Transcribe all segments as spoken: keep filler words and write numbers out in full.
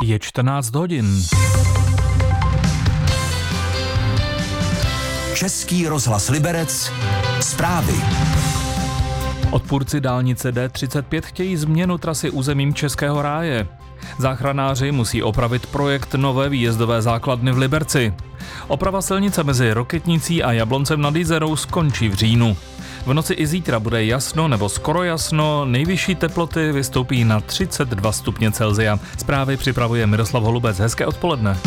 Je čtrnáct hodin. Český rozhlas Liberec. Zprávy. Odpůrci dálnice D třicet pět chtějí změnu trasy územím Českého ráje. Záchranáři musí opravit projekt nové výjezdové základny v Liberci. Oprava silnice mezi Rokytnicí a Jabloncem nad Jizerou skončí v říjnu. V noci i zítra bude jasno nebo skoro jasno, nejvyšší teploty vystoupí na třicet dva stupně Celsia. Zprávy připravuje Miroslav Holubec. Hezké odpoledne.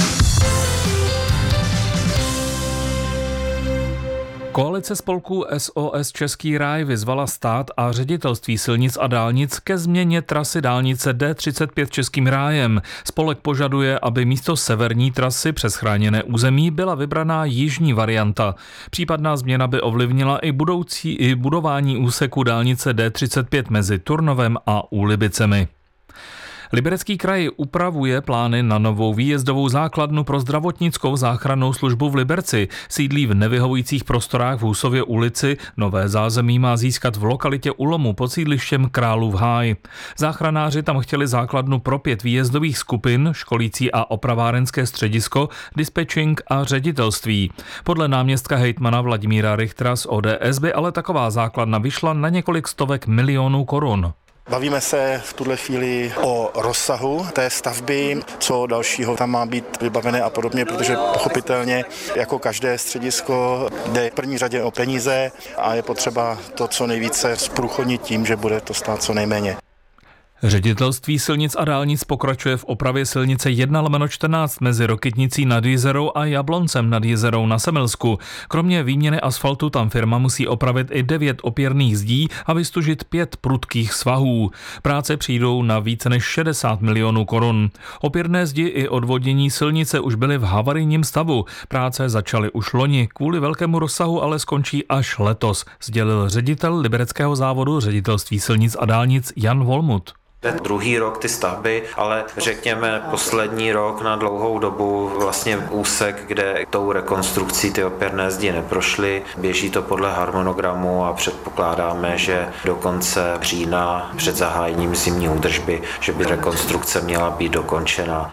Koalice spolků S O S Český ráj vyzvala stát a ředitelství silnic a dálnic ke změně trasy dálnice D třicet pět Českým rájem. Spolek požaduje, aby místo severní trasy přes chráněné území byla vybraná jižní varianta. Případná změna by ovlivnila i budoucí i budování úseku dálnice D třicet pět mezi Turnovem a Úlibicemi. Liberecký kraj upravuje plány na novou výjezdovou základnu pro zdravotnickou záchrannou službu v Liberci. Sídlí v nevyhovujících prostorách v Husově ulici. Nové zázemí má získat v lokalitě Ulomu pod sídlištěm Králův Háj. Záchranáři tam chtěli základnu pro pět výjezdových skupin, školící a opravárenské středisko, dispečing a ředitelství. Podle náměstka hejtmana Vladimíra Richtera z O D S by ale taková základna vyšla na několik stovek milionů korun. Bavíme se v tuhle chvíli o rozsahu té stavby, co dalšího tam má být vybavené a podobně, protože pochopitelně jako každé středisko jde v první řadě o peníze a je potřeba to co nejvíce zprůchodnit tím, že bude to stát co nejméně. Ředitelství silnic a dálnic pokračuje v opravě silnice jedna lomeno čtrnáct mezi Rokytnicí nad Jizerou a Jabloncem nad Jizerou na Semilsku. Kromě výměny asfaltu tam firma musí opravit i devět opěrných zdí a vystužit pět prudkých svahů. Práce přijdou na více než šedesát milionů korun. Opěrné zdi i odvodnění silnice už byly v havarijním stavu. Práce začaly už loni, kvůli velkému rozsahu ale skončí až letos, sdělil ředitel libereckého závodu ředitelství silnic a dálnic Jan Volmut. Druhý rok ty stavby, ale řekněme poslední rok na dlouhou dobu vlastně úsek, kde tou rekonstrukcí ty opěrné zdi neprošly. Běží to podle harmonogramu a předpokládáme, že do konce října před zahájením zimní údržby, že by rekonstrukce měla být dokončena.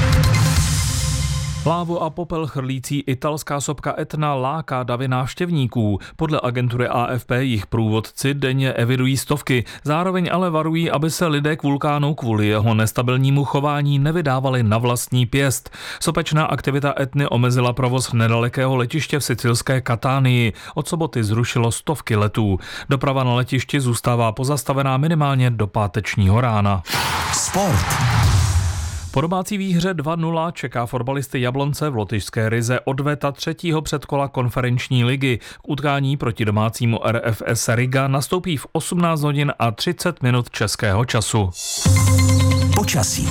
Lávu a popel chrlící italská sopka Etna láká davy návštěvníků. Podle agentury A F P jich průvodci denně evidují stovky. Zároveň ale varují, aby se lidé k vulkánu kvůli jeho nestabilnímu chování nevydávali na vlastní pěst. Sopečná aktivita Etny omezila provoz nedalekého letiště v sicilské Katánii. Od soboty zrušilo stovky letů. Doprava na letišti zůstává pozastavená minimálně do pátečního rána. Sport. Po domácí výhře dva nula čeká fotbalisty Jablonce v lotyšské Rize odveta třetího předkola konferenční ligy. K utkání proti domácímu R F S Riga nastoupí v osmnáct hodin a třicet minut českého času. Počasí.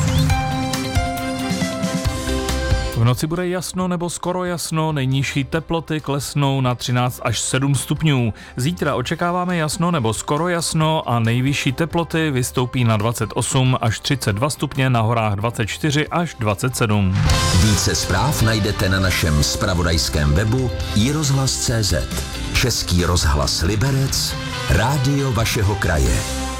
V noci bude jasno nebo skoro jasno, nejnižší teploty klesnou na třináct až sedm stupňů. Zítra očekáváme jasno nebo skoro jasno a nejvyšší teploty vystoupí na dvacet osm až třicet dva stupně, na horách dvacet čtyři až dvacet sedm. Více zpráv najdete na našem zpravodajském webu i rozhlas tečka cé zet. Český rozhlas Liberec, rádio vašeho kraje.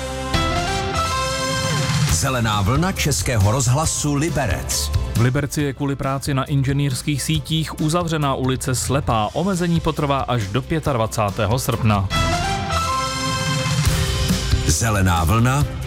Zelená vlna Českého rozhlasu Liberec. V Liberci je kvůli práci na inženýrských sítích uzavřená ulice Slepá. Omezení potrvá až do dvacátého pátého srpna. Zelená vlna